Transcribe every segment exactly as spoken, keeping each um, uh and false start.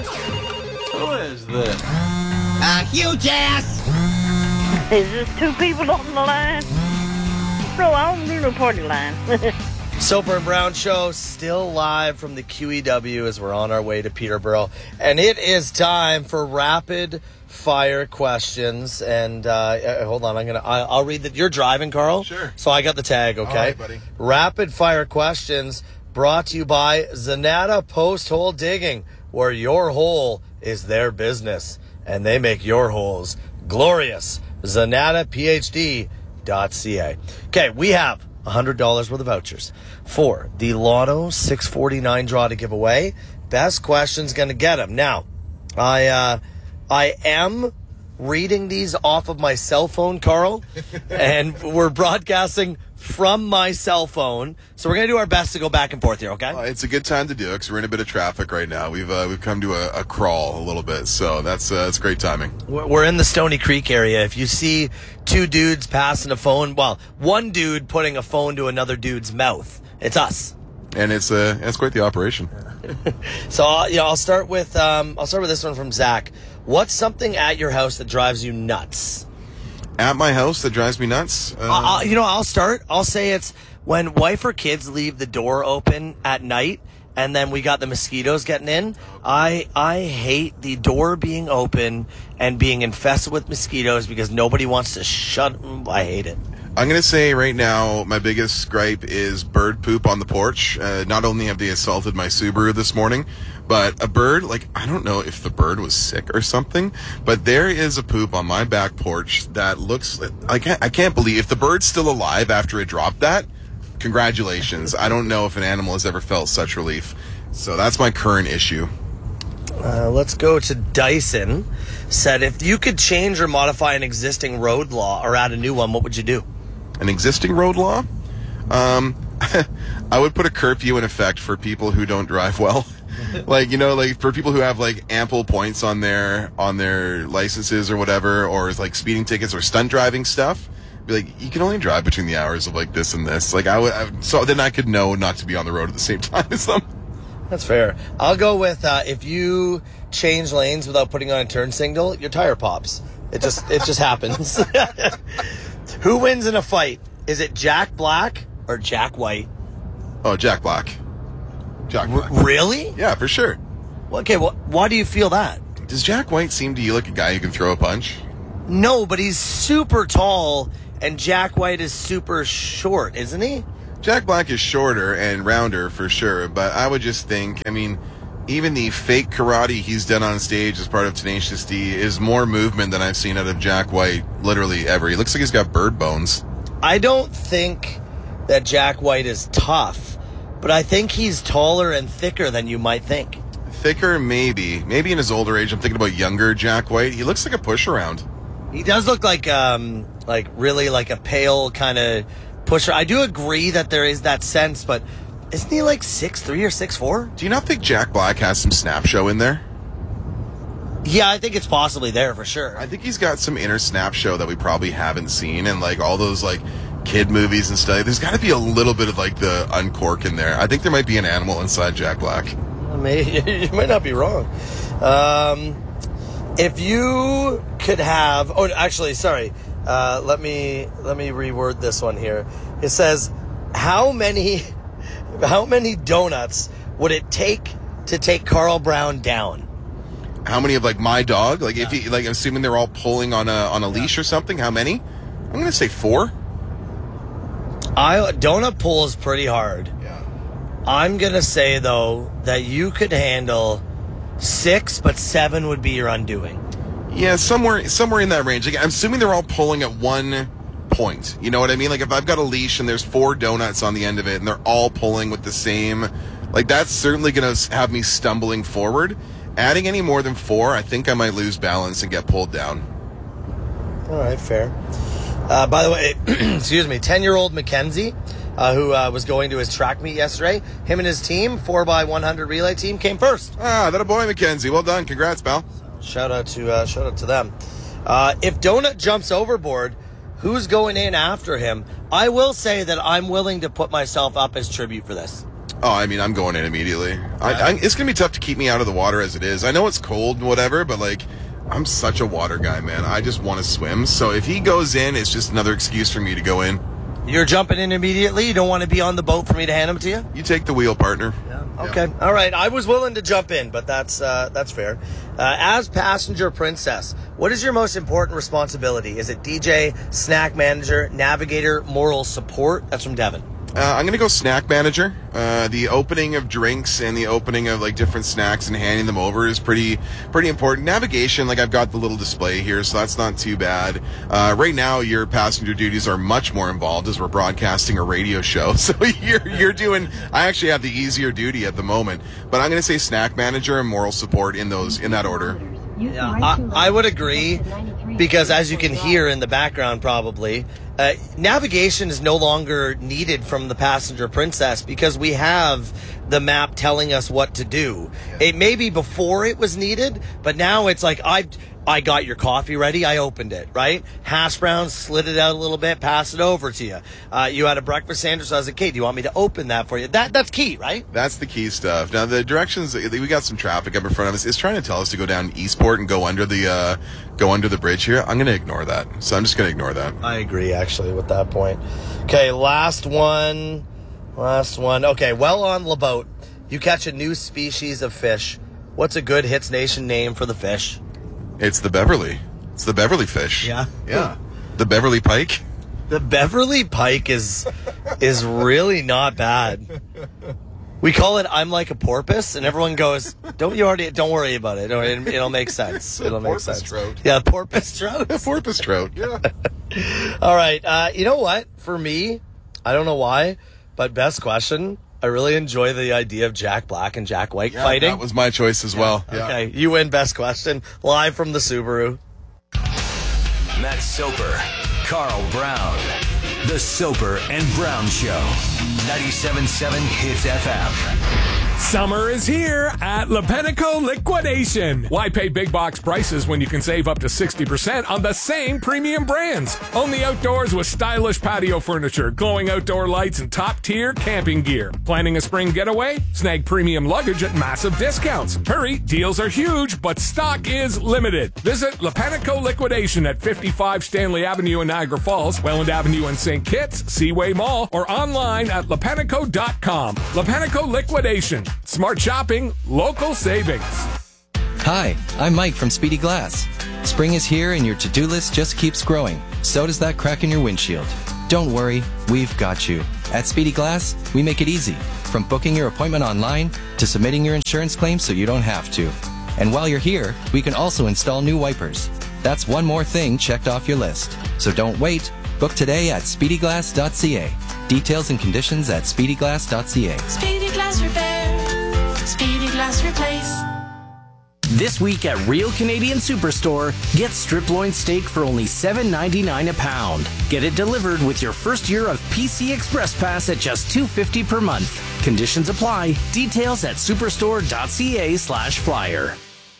Who is this? A huge ass! Is this two people on the line? No, I don't do no party line. Soper and Brown Show, still live from the Q E W as we're on our way to Peterborough. And it is time for rapid fire questions. And uh, hold on, I'm gonna. I'll read that. You're driving, Carl? Sure. So I got the tag, okay? All right, buddy. Rapid fire questions brought to you by Zanata Post Hole Digging, where your hole is their business. And they make your holes glorious. Zanata P H D dot C A. Okay, we have one hundred dollars worth of vouchers for the Lotto six forty-nine draw to give away. Best question's going to get them. Now, I uh, I am reading these off of my cell phone, Carl, and we're broadcasting from my cell phone. So we're going to do our best to go back and forth here, okay? Uh, it's a good time to do it because we're in a bit of traffic right now. We've uh, we've come to a, a crawl a little bit, so that's uh, that's great timing. We're in the Stony Creek area. If you see two dudes passing a phone, well, one dude putting a phone to another dude's mouth, it's us. And it's uh, it's quite the operation. So uh, yeah, I'll start with um, I'll start with this one from Zach. What's something at your house that drives you nuts? At my house that drives me nuts? Uh, Uh, you know, I'll start. I'll say it's when wife or kids leave the door open at night and then we got the mosquitoes getting in. I I hate the door being open and being infested with mosquitoes because nobody wants to shut them. I hate it. I'm going to say right now my biggest gripe is bird poop on the porch. Uh, not only have they assaulted my Subaru this morning, but a bird, like, I don't know if the bird was sick or something, but there is a poop on my back porch that looks like, I can't, I can't believe, if the bird's still alive after it dropped that, congratulations. I don't know if an animal has ever felt such relief. So that's my current issue. Uh, let's go to Dyson. Said, if you could change or modify an existing road law or add a new one, what would you do? An existing road law? Um, I would put a curfew in effect for people who don't drive well. Like, you know, like for people who have like ample points on their on their licenses or whatever, or like speeding tickets or stunt driving stuff. Be like, you can only drive between the hours of like this and this. Like I would, I would so then I could know not to be on the road at the same time as them. That's fair. I'll go with uh, if you change lanes without putting on a turn signal, your tire pops. It just it just happens. Who wins in a fight? Is it Jack Black or Jack White? Oh, Jack Black. Jack Black. R- really? Yeah, for sure. Well, okay, well, why do you feel that? Does Jack White seem to you like a guy who can throw a punch? No, but he's super tall, and Jack White is super short, isn't he? Jack Black is shorter and rounder for sure, but I would just think, I mean, even the fake karate he's done on stage as part of Tenacious D is more movement than I've seen out of Jack White literally ever. He looks like he's got bird bones. I don't think that Jack White is tough, but I think he's taller and thicker than you might think. Thicker, maybe. Maybe in his older age. I'm thinking about younger Jack White. He looks like a push-around. He does look like, um, like really like a pale kind of pusher. I do agree that there is that sense, but isn't he like six three or six four? Do you not think Jack Black has some snap show in there? Yeah, I think it's possibly there for sure. I think he's got some inner snap show that we probably haven't seen, and like all those like kid movies and stuff. There's got to be a little bit of like the uncork in there. I think there might be an animal inside Jack Black. Maybe, you might not be wrong. Um, if you could have, oh, actually, sorry. Uh, let me let me reword this one here. It says, how many how many donuts would it take to take Carl Brown down? How many of like my dog? Like yeah. if he like, assuming they're all pulling on a on a yeah. leash or something. How many? I'm gonna say four. I donut pull is pretty hard. Yeah. I'm gonna say though that you could handle six, but seven would be your undoing. Yeah, somewhere somewhere in that range. Like, I'm assuming they're all pulling at one point. You know what I mean? Like if I've got a leash and there's four donuts on the end of it and they're all pulling with the same, like that's certainly gonna have me stumbling forward. Adding any more than four, I think I might lose balance and get pulled down. All right, fair. Uh, by the way, excuse me, ten-year-old Mackenzie, uh, who uh, was going to his track meet yesterday, him and his team, four by one hundred relay team, came first. Ah, that a boy, Mackenzie. Well done. Congrats, pal. Shout out to uh, shout out to them. Uh, if Donut jumps overboard, who's going in after him? I will say that I'm willing to put myself up as tribute for this. Oh, I mean, I'm going in immediately. I, I, it's going to be tough to keep me out of the water as it is. I know it's cold and whatever, but, like, I'm such a water guy, man. I just want to swim. So if he goes in, it's just another excuse for me to go in. You're jumping in immediately? You don't want to be on the boat for me to hand them to you? You take the wheel, partner. Yeah. Okay. Yeah. All right. I was willing to jump in, but that's uh, that's fair. Uh, as passenger princess, what is your most important responsibility? Is it D J, snack manager, navigator, moral support? That's from Devin. Uh, I'm going to go snack manager. Uh, the opening of drinks and the opening of like different snacks and handing them over is pretty pretty important. Navigation, like I've got the little display here, so that's not too bad. Uh, right now, your passenger duties are much more involved as we're broadcasting a radio show. So you're you're doing. I actually have the easier duty at the moment, but I'm going to say snack manager and moral support in those in that order. Yeah, I, I would agree, because as you can hear in the background probably, uh, navigation is no longer needed from the passenger princess because we have the map telling us what to do. It may be before it was needed, but now it's like, I I got your coffee ready, I opened it, right? Hash browns, slid it out a little bit, pass it over to you. Uh, you had a breakfast sandwich, so I was like, okay, do you want me to open that for you? That That's key, right? That's the key stuff. Now, the directions, we got some traffic up in front of us. It's trying to tell us to go down Eastport and go under the uh, go under the bridge here. I'm going to ignore that. So I'm just going to ignore that. I agree, actually, with that point. Okay, last one. Last one. Okay, well on the boat, you catch a new species of fish. What's a good Hits Nation name for the fish? It's the Beverly. It's the Beverly fish. Yeah? Yeah. The Beverly Pike. The Beverly Pike is is really not bad. We call it I'm like a porpoise, and everyone goes, don't you already, don't worry about it. It'll, it'll make sense. It'll make Porpoise sense. trout. Yeah, porpoise trout. Porpoise trout, yeah. All right. Uh, you know what? For me, I don't know why, but best question, I really enjoy the idea of Jack Black and Jack White Yeah, fighting. that was my choice as well. Yeah. Okay, you win best question. Live from the Subaru. Matt Soper, Carl Brown. The Soper and Brown Show. ninety-seven point seven Hits F M. Summer is here at Lepenico Liquidation. Why pay big box prices when you can save up to sixty percent on the same premium brands? Only outdoors with stylish patio furniture, glowing outdoor lights, and top-tier camping gear. Planning a spring getaway? Snag premium luggage at massive discounts. Hurry, deals are huge, but stock is limited. Visit Lepenico Liquidation at fifty-five Stanley Avenue in Niagara Falls, Welland Avenue in Saint Kitts, Seaway Mall, or online at lepenico dot com. Lepenico Liquidation. Smart shopping, local savings. Hi, I'm Mike from Speedy Glass. Spring is here and your to-do list just keeps growing. So does that crack in your windshield. Don't worry, we've got you. At Speedy Glass, we make it easy. From booking your appointment online to submitting your insurance claim so you don't have to. And while you're here, we can also install new wipers. That's one more thing checked off your list. So don't wait. Book today at speedy glass dot c a. Details and conditions at speedy glass dot c a. Speedy Glass Repair. Speedy Glass Replace. This week at Real Canadian Superstore, get strip loin steak for only seven ninety-nine a pound. Get it delivered with your first year of P C Express Pass at just two fifty per month. Conditions apply. Details at superstore dot c a slash flyer.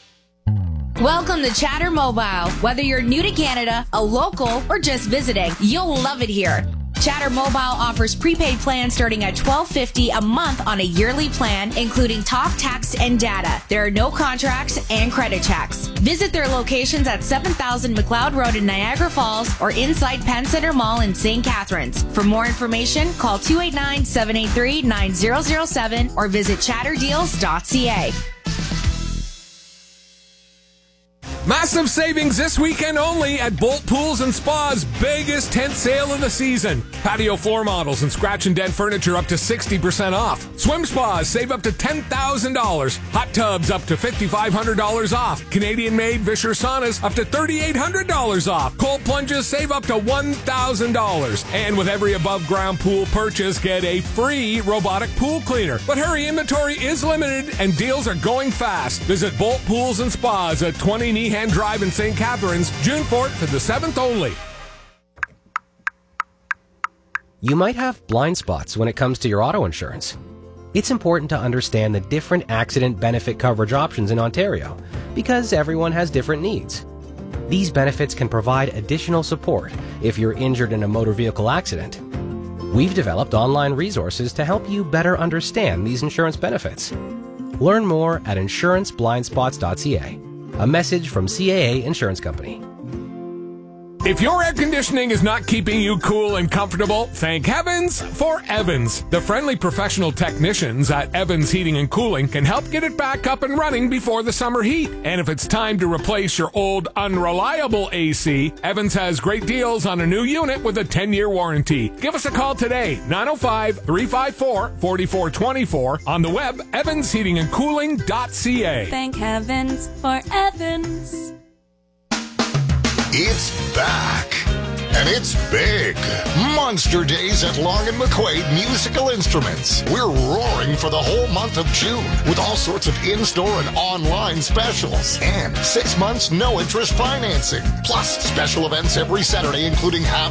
Welcome to Chatter Mobile. Whether you're new to Canada, a local, or just visiting, you'll love it here. Chatter Mobile offers prepaid plans starting at twelve fifty a month on a yearly plan, including talk, text, and data. There are no contracts and credit checks. Visit their locations at seven thousand McLeod Road in Niagara Falls or inside Penn Center Mall in Saint Catharines. For more information, call two eight nine, seven eight three, nine zero zero seven or visit chatter deals dot c a. Massive savings this weekend only at Bolt Pools and Spa's biggest tent sale of the season. Patio floor models and scratch and dent furniture up to sixty percent off. Swim spas save up to ten thousand dollars. Hot tubs up to five thousand five hundred dollars off. Canadian-made Vischer saunas up to three thousand eight hundred dollars off. Cold plunges save up to one thousand dollars. And with every above-ground pool purchase, get a free robotic pool cleaner. But hurry, inventory is limited and deals are going fast. Visit Bolt Pools and Spas at twenty Nehan Drive in Saint Catharines, June fourth to the seventh only. You might have blind spots when it comes to your auto insurance. It's important to understand the different accident benefit coverage options in Ontario because everyone has different needs. These benefits can provide additional support if you're injured in a motor vehicle accident. We've developed online resources to help you better understand these insurance benefits. Learn more at insurance blind spots dot c a. A message from C A A Insurance Company. If your air conditioning is not keeping you cool and comfortable, thank heavens for Evans. The friendly professional technicians at Evans Heating and Cooling can help get it back up and running before the summer heat. And if it's time to replace your old unreliable A C, Evans has great deals on a new unit with a ten-year warranty. Give us a call today, nine oh five, three five four, four four two four, on the web, evans heating and cooling dot c a. Thank heavens for Evans. It's back, and it's big. Monster Days at Long and McQuaid Musical Instruments. We're roaring for the whole month of June with all sorts of in-store and online specials. And six months no-interest financing. Plus, special events every Saturday, including half